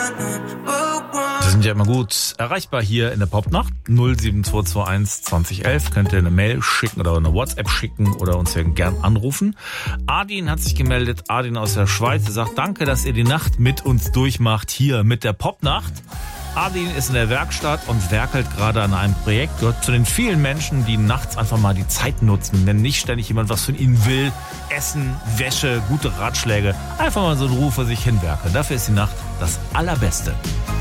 Wir sind ja immer gut erreichbar hier in der Popnacht. 07221 2011. Könnt ihr eine Mail schicken oder eine WhatsApp schicken oder uns ja gern anrufen. Adin hat sich gemeldet. Adin aus der Schweiz. Er sagt, danke, dass ihr die Nacht mit uns durchmacht hier mit der Popnacht. Adin ist in der Werkstatt und werkelt gerade an einem Projekt. Gehört zu den vielen Menschen, die nachts einfach mal die Zeit nutzen. Wenn nicht ständig jemand was von ihnen will. Essen, Wäsche, gute Ratschläge. Einfach mal so einen Ruf vor sich hin werkeln. Dafür ist die Nacht das Allerbeste.